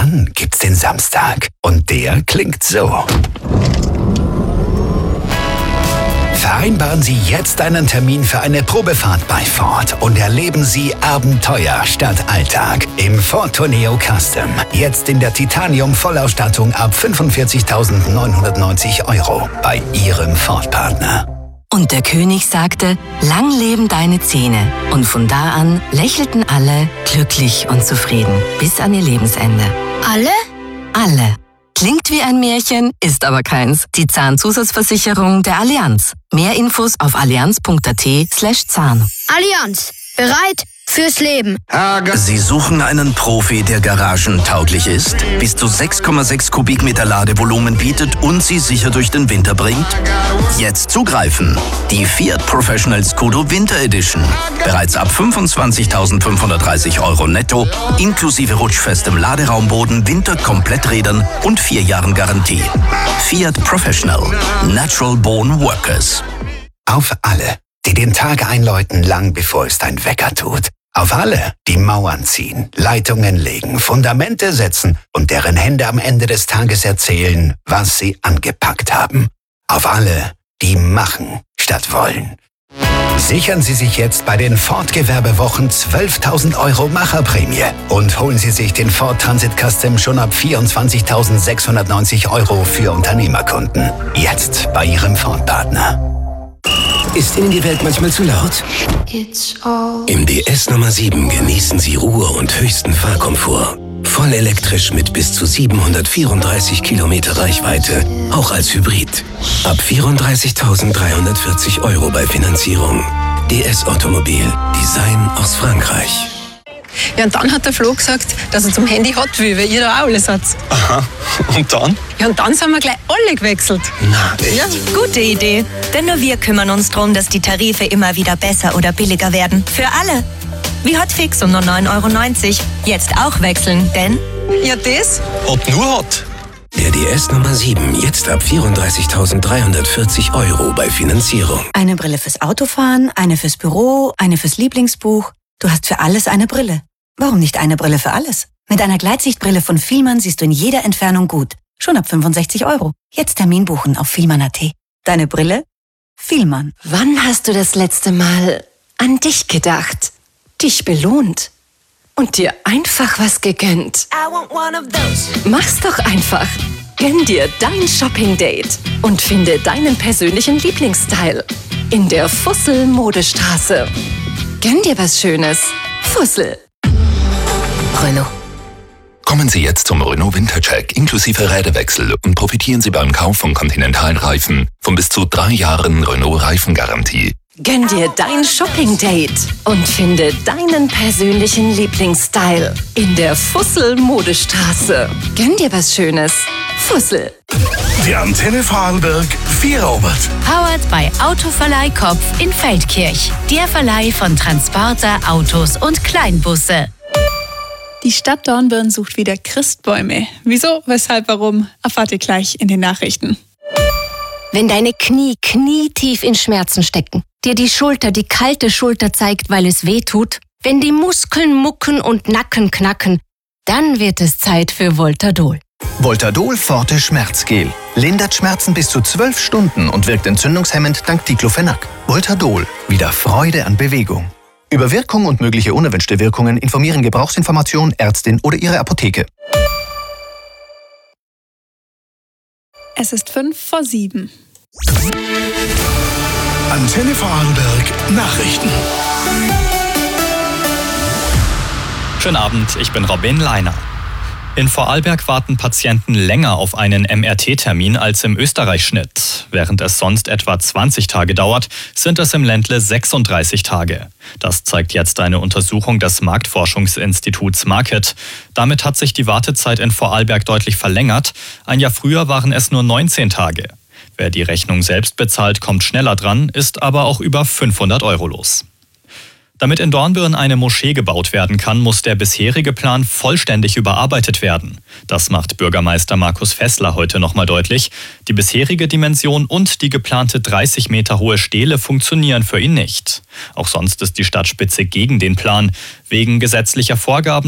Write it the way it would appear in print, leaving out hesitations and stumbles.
dann gibt's den Samstag. Und der klingt so. Vereinbaren Sie jetzt einen Termin für eine Probefahrt bei Ford und erleben Sie Abenteuer statt Alltag im Ford Tourneo Custom. Jetzt in der Titanium-Vollausstattung ab 45.990 € bei Ihrem Ford-Partner. Und der König sagte, lang leben deine Zähne. Und von da an lächelten alle glücklich und zufrieden bis an ihr Lebensende. Alle? Alle. Klingt wie ein Märchen, ist aber keins. Die Zahnzusatzversicherung der Allianz. Mehr Infos auf allianz.at/Zahn. Allianz. Bereit fürs Leben. Sie suchen einen Profi, der garagentauglich ist, bis zu 6,6 Kubikmeter Ladevolumen bietet und Sie sicher durch den Winter bringt? Jetzt zugreifen! Die Fiat Professional Scudo Winter Edition. Bereits ab 25.530 € netto, inklusive rutschfestem Laderaumboden, Winterkompletträdern und 4 Jahren Garantie. Fiat Professional. Natural Born Workers. Auf alle, die den Tag einläuten, lang bevor es dein Wecker tut. Auf alle, die Mauern ziehen, Leitungen legen, Fundamente setzen und deren Hände am Ende des Tages erzählen, was sie angepackt haben. Auf alle, die machen statt wollen. Sichern Sie sich jetzt bei den Ford-Gewerbewochen 12.000 € Macherprämie und holen Sie sich den Ford Transit Custom schon ab 24.690 € für Unternehmerkunden. Jetzt bei Ihrem Ford-Partner. Ist Ihnen die Welt manchmal zu laut? Im DS Nummer 7 genießen Sie Ruhe und höchsten Fahrkomfort. Voll elektrisch mit bis zu 734 Kilometer Reichweite, auch als Hybrid. Ab 34.340 € bei Finanzierung. DS Automobil. Design aus Frankreich. Ja, und dann hat der Flo gesagt, dass er zum Handy hat will, weil ihr da auch alles habt. Aha, und dann? Ja, und dann sind wir gleich alle gewechselt. Na, echt? Ja. Gute Idee. Denn nur wir kümmern uns darum, dass die Tarife immer wieder besser oder billiger werden. Für alle. Wie Hotfix um nur 9,90 €. Jetzt auch wechseln, denn... Ja, das? Hot nur Hot. Der DS Nummer 7, jetzt ab 34.340 € bei Finanzierung. Eine Brille fürs Autofahren, eine fürs Büro, eine fürs Lieblingsbuch. Du hast für alles eine Brille. Warum nicht eine Brille für alles? Mit einer Gleitsichtbrille von Fielmann siehst du in jeder Entfernung gut. Schon ab 65 €. Jetzt Termin buchen auf Fielmann.at. Deine Brille? Fielmann. Wann hast du das letzte Mal an dich gedacht, dich belohnt und dir einfach was gegönnt? Mach's doch einfach. Gönn dir dein Shopping-Date und finde deinen persönlichen Lieblingsstyle in der Fussel-Modestraße. Gönn dir was Schönes. Fussel. Renault. Kommen Sie jetzt zum Renault Wintercheck inklusive Räderwechsel und profitieren Sie beim Kauf von Continental-Reifen von bis zu 3 Jahren Renault-Reifengarantie. Gönn dir dein Shopping-Date und finde deinen persönlichen Lieblingsstyle in der Fussel-Modestraße. Gönn dir was Schönes. Fussel. Die Antenne Vorarlberg Vierobert. Powered bei Autoverleih Kopf in Feldkirch. Der Verleih von Transporter, Autos und Kleinbusse. Die Stadt Dornbirn sucht wieder Christbäume. Wieso, weshalb, warum, erfahrt ihr gleich in den Nachrichten. Wenn deine Knie knietief in Schmerzen stecken, dir die Schulter die kalte Schulter zeigt, weil es weh tut, wenn die Muskeln mucken und Nacken knacken, dann wird es Zeit für Voltadol. Voltadol Forte Schmerzgel. Lindert Schmerzen bis zu 12 Stunden und wirkt entzündungshemmend dank Diclofenac. Voltadol. Wieder Freude an Bewegung. Über Wirkung und mögliche unerwünschte Wirkungen informieren Gebrauchsinformation, Ärztin oder Ihre Apotheke. Es ist 6:55. Antenne Vorarlberg Nachrichten. Schönen Abend, ich bin Robin Leiner. In Vorarlberg warten Patienten länger auf einen MRT-Termin als im Österreich-Schnitt. Während es sonst etwa 20 Tage dauert, sind es im Ländle 36 Tage. Das zeigt jetzt eine Untersuchung des Marktforschungsinstituts Market. Damit hat sich die Wartezeit in Vorarlberg deutlich verlängert. Ein Jahr früher waren es nur 19 Tage. Wer die Rechnung selbst bezahlt, kommt schneller dran, ist aber auch über 500 € los. Damit in Dornbirn eine Moschee gebaut werden kann, muss der bisherige Plan vollständig überarbeitet werden. Das macht Bürgermeister Markus Fessler heute nochmal deutlich. Die bisherige Dimension und die geplante 30 Meter hohe Stele funktionieren für ihn nicht. Auch sonst ist die Stadtspitze gegen den Plan. Wegen gesetzlicher Vorgaben